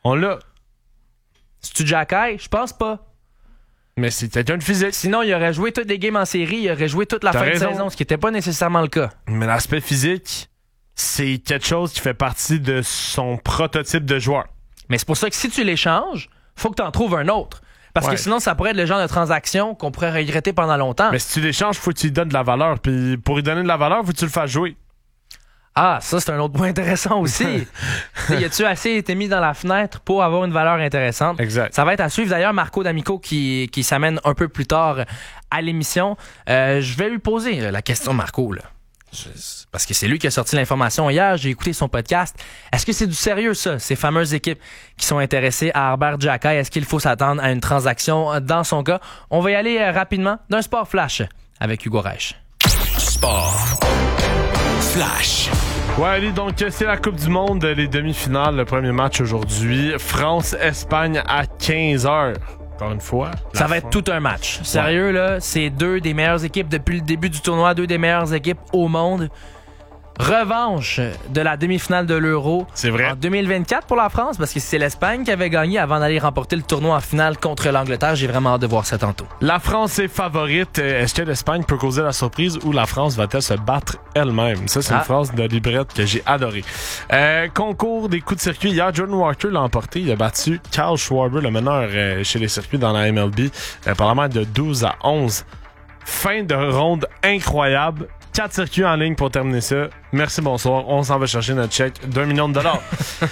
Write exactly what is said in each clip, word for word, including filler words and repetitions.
On l'a. C'est-tu Jacky? Je pense pas. Mais c'est quelqu'un de physique. Sinon, il aurait joué toutes les games en série, il aurait joué toute la T'as fin raison. de saison, ce qui n'était pas nécessairement le cas. Mais l'aspect physique, c'est quelque chose qui fait partie de son prototype de joueur. Mais c'est pour ça que si tu l'échanges, faut que tu en trouves un autre. Parce Ouais. que sinon, ça pourrait être le genre de transaction qu'on pourrait regretter pendant longtemps. Mais si tu l'échanges, faut que tu lui donnes de la valeur. Puis pour lui donner de la valeur, faut que tu le fasses jouer. Ah, ça, c'est un autre point intéressant aussi. T'sais, y a-tu assez été mis dans la fenêtre pour avoir une valeur intéressante? Exact. Ça va être à suivre. D'ailleurs, Marco D'Amico qui, qui s'amène un peu plus tard à l'émission. Euh, je vais lui poser la question, Marco, là. Je- Parce que c'est lui qui a sorti l'information hier. J'ai écouté son podcast. Est-ce que c'est du sérieux, ça, ces fameuses équipes qui sont intéressées à Herbert Jacky? Est-ce qu'il faut s'attendre à une transaction dans son cas? On va y aller euh, rapidement d'un sport flash avec Hugo Reich. Sport flash. Ouais, allez, donc c'est la Coupe du Monde, les demi-finales, le premier match aujourd'hui. France-Espagne à quinze heures. Encore une fois. Ça va être tout un match. Sérieux, là, c'est deux des meilleures équipes depuis le début du tournoi, deux des meilleures équipes au monde. Revanche de la demi-finale de l'Euro. C'est vrai. En deux mille vingt-quatre pour la France, parce que c'est l'Espagne qui avait gagné avant d'aller remporter le tournoi en finale contre l'Angleterre. J'ai vraiment hâte de voir ça tantôt. La France est favorite. Est-ce que l'Espagne peut causer la surprise ou la France va-t-elle se battre elle-même? Ça, c'est Ah. une phrase de librette que j'ai adorée. Euh, concours des coups de circuit. Hier, Jordan Walker l'a emporté. Il a battu Carl Schwarber, le meneur euh, chez les circuits dans la M L B, euh, par la marque de douze à onze. Fin de ronde incroyable. Quatre circuits en ligne pour terminer ça. Merci, bonsoir. On s'en va chercher notre chèque d'un million de dollars.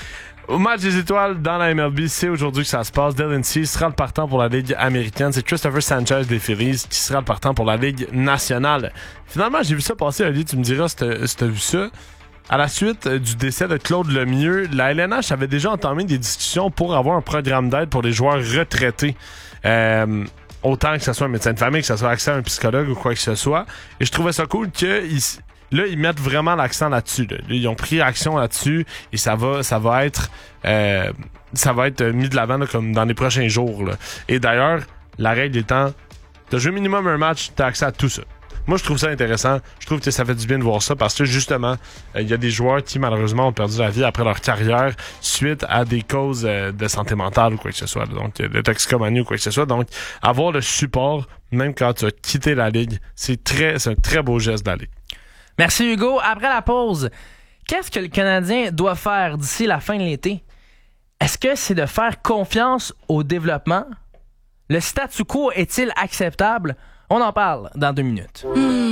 Au match des étoiles dans la M L B, c'est aujourd'hui que ça se passe. Dylan Cease sera le partant pour la Ligue américaine. C'est Christopher Sanchez des Phillies qui sera le partant pour la Ligue nationale. Finalement, j'ai vu ça passer, Ali, tu me diras si t'as, si t'as vu ça. À la suite euh, du décès de Claude Lemieux, la L N H avait déjà entamé des discussions pour avoir un programme d'aide pour les joueurs retraités. Euh... Autant que ce soit un médecin de famille, que ce soit accès à un psychologue ou quoi que ce soit. Et je trouvais ça cool que ils, là, ils mettent vraiment l'accent là-dessus. Là. Ils ont pris action là-dessus et ça va, ça va être, euh, ça va être mis de l'avant là, comme dans les prochains jours. Là. Et d'ailleurs, la règle étant, t'as joué minimum un match, t'as accès à tout ça. Moi, je trouve ça intéressant. Je trouve que ça fait du bien de voir ça parce que, justement, il euh, y a des joueurs qui, malheureusement, ont perdu la vie après leur carrière suite à des causes euh, de santé mentale ou quoi que ce soit. Là. Donc, euh, de toxicomanie ou quoi que ce soit. Donc, avoir le support, même quand tu as quitté la Ligue, c'est très, c'est un très beau geste de la Ligue. Merci, Hugo. Après la pause, qu'est-ce que le Canadien doit faire d'ici la fin de l'été? Est-ce que c'est de faire confiance au développement? Le statu quo est-il acceptable? On en parle dans deux minutes.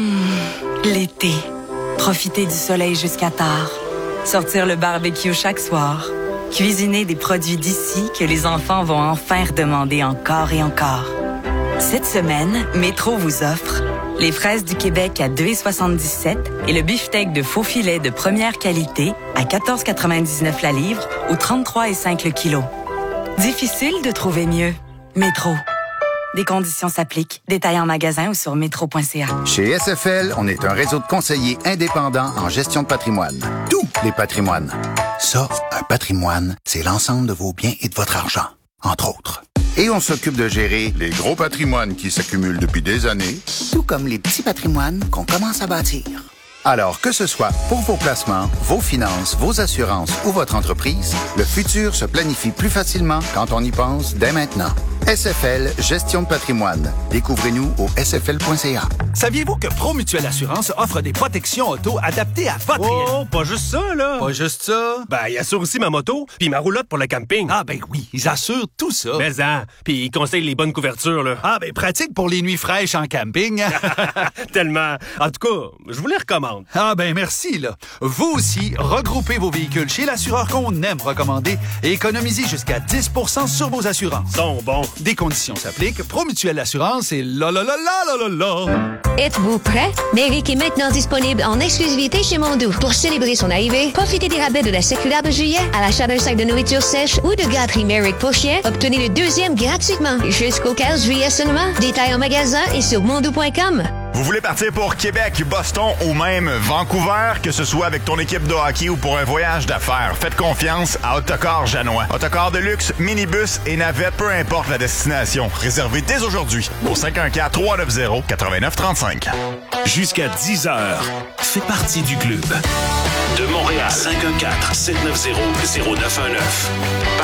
Mmh, l'été. Profiter du soleil jusqu'à tard. Sortir le barbecue chaque soir. Cuisiner des produits d'ici que les enfants vont enfin redemander encore et encore. Cette semaine, Métro vous offre les fraises du Québec à deux soixante-dix-sept et le beefsteak de faux filet de première qualité à quatorze quatre-vingt-dix-neuf la livre ou trente-trois virgule cinq le kilo. Difficile de trouver mieux. Métro. Des conditions s'appliquent. Détails en magasin ou sur métro point c a. Chez S F L, on est un réseau de conseillers indépendants en gestion de patrimoine. Tous les patrimoines. Ça, un patrimoine, c'est l'ensemble de vos biens et de votre argent, entre autres. Et on s'occupe de gérer les gros patrimoines qui s'accumulent depuis des années, tout comme les petits patrimoines qu'on commence à bâtir. Alors, que ce soit pour vos placements, vos finances, vos assurances ou votre entreprise, le futur se planifie plus facilement quand on y pense dès maintenant. S F L Gestion de patrimoine. Découvrez-nous au s f l point c a. Saviez-vous que Promutuelle Assurance offre des protections auto adaptées à votre réalité? Oh, pas juste ça, là! Pas juste ça? Ben, ils assurent aussi ma moto, puis ma roulotte pour le camping. Ah ben oui, ils assurent tout ça. Mais hein, puis ils conseillent les bonnes couvertures, là. Ah ben pratique pour les nuits fraîches en camping. Tellement. En tout cas, je vous les recommande. Ah ben merci, là. Vous aussi, regroupez vos véhicules chez l'assureur qu'on aime recommander et économisez jusqu'à dix pour cent sur vos assurances. Sont bons. Des conditions s'appliquent. Promutuelle Assurance et la la la la la la la. Êtes-vous prêt? Méric est maintenant disponible en exclusivité chez Mondou. Pour célébrer son arrivée, profitez des rabais de la circulaire de juillet à l'achat d'un sac de nourriture sèche ou de gâterie Méric pour chien. Obtenez le deuxième gratuitement jusqu'au quinze juillet seulement. Détails en magasin et sur mondou point com. Vous voulez partir pour Québec, Boston ou même Vancouver, que ce soit avec ton équipe de hockey ou pour un voyage d'affaires, faites confiance à Autocar Janois. Autocar de luxe, minibus et navette, peu importe la destination. Réservez dès aujourd'hui au cinq un quatre, trois neuf zéro, neuf neuf trois cinq. Jusqu'à dix heures, fais partie du club. De Montréal, cinq un quatre, sept neuf zéro, zéro neuf un neuf.